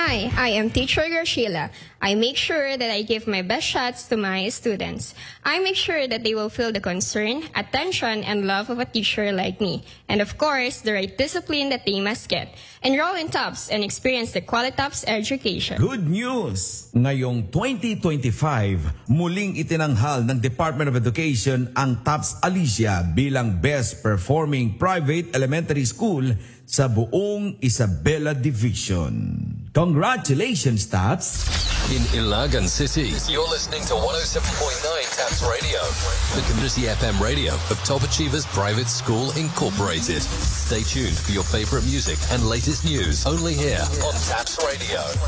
Hi, I am Teacher Graciela. I make sure that I give my best shots to my students. I make sure that they will feel the concern, attention, and love of a teacher like me. And of course, the right discipline that they must get. Enroll in TOPS and experience the Qualitops education. Good news! Ngayong 2025, muling itinanghal ng Department of Education ang TOPS Alicia bilang Best Performing Private Elementary School sa buong Isabela Division. Congratulations, TOPS! In Ilagan City, you're listening to 107.9 TAPS Radio, the community FM radio of Top Achievers Private School Incorporated. Stay tuned for your favorite music and latest news only here on TAPS Radio.